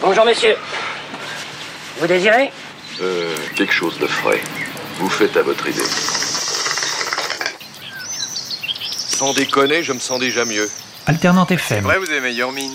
Bonjour messieurs. Vous désirez? Quelque chose de frais. Vous faites à votre idée. Sans déconner, je me sens déjà mieux. Alternante FM. C'est vrai, vous avez meilleure mine.